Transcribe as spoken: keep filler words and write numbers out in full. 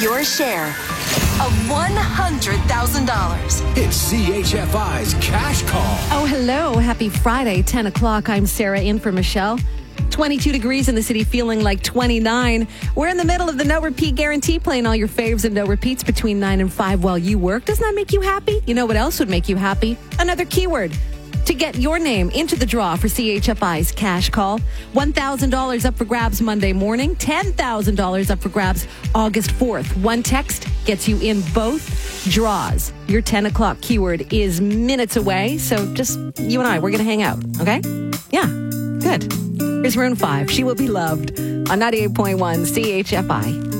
your share of one hundred thousand dollars. It's C H F I's Cash Call. Oh, hello. Happy Friday, ten o'clock. I'm Sarah in for Michelle. twenty-two degrees in the city, feeling like twenty-nine. We're in the middle of the no repeat guarantee, playing all your faves and no repeats between nine and five while you work. Doesn't that make you happy? You know what else would make you happy? Another keyword to get your name into the draw for C H F I's Cash Call. one thousand dollars up for grabs Monday morning. ten thousand dollars up for grabs August fourth. One text gets you in both draws. Your ten o'clock keyword is minutes away, so just you and I, we're going to hang out, okay? Yeah, good. Here's Maroon five. She Will Be Loved on ninety-eight point one C H F I.